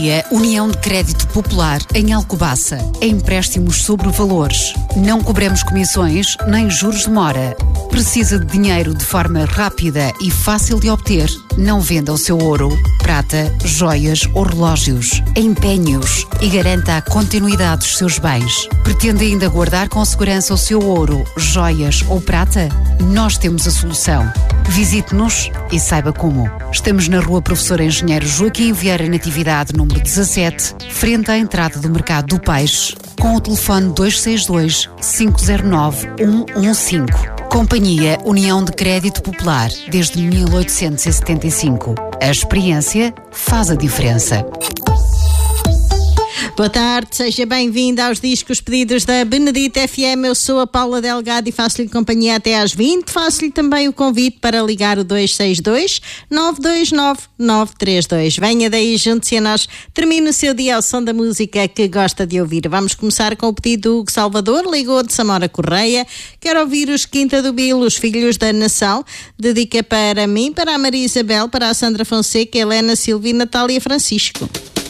Companhia União de Crédito Popular em Alcobaça. Empréstimos sobre valores. Não cobramos comissões nem juros de mora. Precisa de dinheiro de forma rápida e fácil de obter? Não venda o seu ouro, prata, joias ou relógios. Empenhe-os e garanta a continuidade dos seus bens. Pretende ainda guardar com segurança o seu ouro, joias ou prata? Nós temos a solução. Visite-nos e saiba como. Estamos na Rua Professor Engenheiro Joaquim Vieira Natividade, número 17, frente à entrada do Mercado do Peixe, com o telefone 262 509 115. Companhia União de Crédito Popular, desde 1875. A experiência faz a diferença. Boa tarde, seja bem-vinda aos discos pedidos da Benedita FM. Eu sou a Paula Delgado e faço-lhe companhia até às 20. Faço-lhe também o convite para ligar o 262-929-932. Venha daí, junte-se a nós. Termine o seu dia ao som da música que gosta de ouvir. Vamos começar com o pedido do Hugo Salvador, ligou de Samora Correia. Quero ouvir os Quinta do Bilo, os Filhos da Nação. Dedica para mim, para a Maria Isabel, para a Sandra Fonseca, Helena Silva e Natália Francisco.